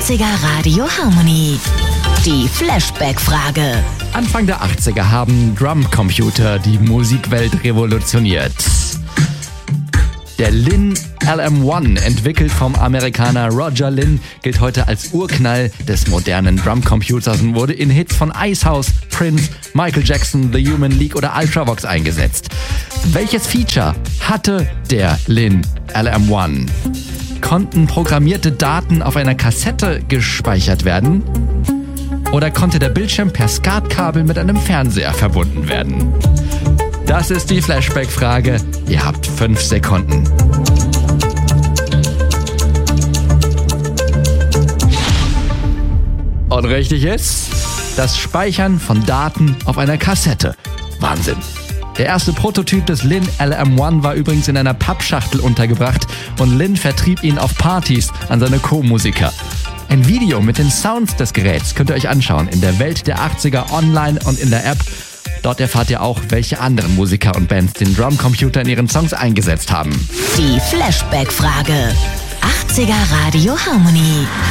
80er Radio Harmony. Die Flashback-Frage. Anfang der 80er haben Drumcomputer die Musikwelt revolutioniert. Der Linn LM1, entwickelt vom Amerikaner Roger Linn, gilt heute als Urknall des modernen Drumcomputers und wurde in Hits von Icehouse, Prince, Michael Jackson, The Human League oder Ultravox eingesetzt. Welches Feature hatte der Linn LM1? Konnten programmierte Daten auf einer Kassette gespeichert werden? Oder konnte der Bildschirm per SCART-Kabel mit einem Fernseher verbunden werden? Das ist die Flashback-Frage. Ihr habt 5 Sekunden. Und richtig ist das Speichern von Daten auf einer Kassette. Wahnsinn. Der erste Prototyp des Linn LM1 war übrigens in einer Pappschachtel untergebracht und Linn vertrieb ihn auf Partys an seine Co-Musiker. Ein Video mit den Sounds des Geräts könnt ihr euch anschauen in der Welt der 80er online und in der App. Dort erfahrt ihr auch, welche anderen Musiker und Bands den Drumcomputer in ihren Songs eingesetzt haben. Die Flashback-Frage. 80er Radio Harmony.